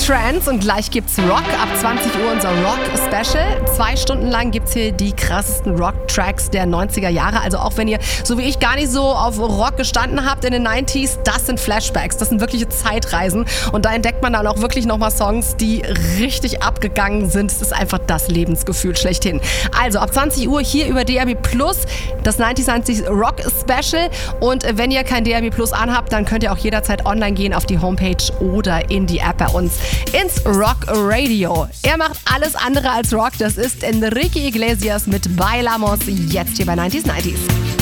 Trance und gleich gibt's Rock. Ab 20 Uhr unser Rock-Special. 2 Stunden lang gibt's hier die krassesten Rock-Tracks der 90er Jahre. Also auch wenn ihr, so wie ich, gar nicht so auf Rock gestanden habt in den 90s, das sind Flashbacks, das sind wirkliche Zeitreisen. Und da entdeckt man dann auch wirklich nochmal Songs, die richtig abgegangen sind. Es ist einfach das Lebensgefühl schlechthin. Also ab 20 Uhr hier über DAB Plus, das 90 Rock-Special. Und wenn ihr kein DAB Plus anhabt, dann könnt ihr auch jederzeit online gehen auf die Homepage oder in die App bei uns ins Rock Radio. Er macht alles andere als Rock. Das ist Enrique Iglesias mit Bailamos, jetzt hier bei 90s.